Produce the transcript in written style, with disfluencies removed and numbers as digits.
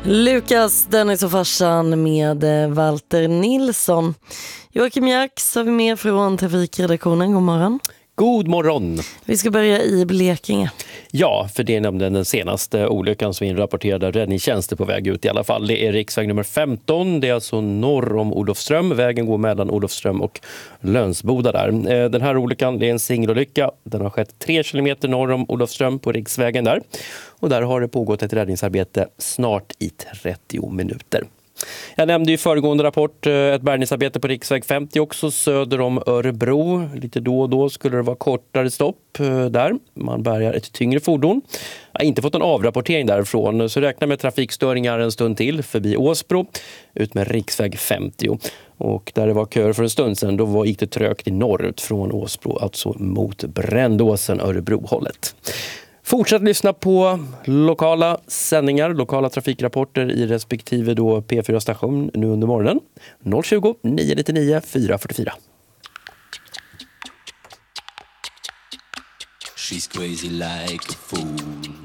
Lukas, Dennis och farsan med Walter Nilsson. Joakim Jax har vi med från trafikredaktionen. God morgon. God morgon. Vi ska börja i Blekinge. Ja, för det är nämligen den senaste olyckan som inrapporterade räddningstjänster på väg ut i alla fall. Det är riksväg nummer 15, det är alltså norr om Olofström. Vägen går mellan Olofström och Lönsboda där. Den här olyckan, det är en singelolycka. Den har skett 3 kilometer norr om Olofström på riksvägen där. Och där har det pågått ett räddningsarbete snart i 30 minuter. Jag nämnde i föregående rapport ett bärgningsarbete på riksväg 50 också söder om Örebro. Lite då och då skulle det vara kortare stopp där. Man bärgar ett tyngre fordon. Jag har inte fått en avrapportering därifrån, så räkna med trafikstörningar en stund till förbi Åsbro ut med riksväg 50. Och där det var köer för en stund sedan, då gick det trögt i norrut från Åsbro, alltså mot Brändåsen, Örebro-hållet. Fortsätt lyssna på lokala sändningar, lokala trafikrapporter i respektive då P4-station nu under morgonen. 020 999 444. She's crazy like a fool.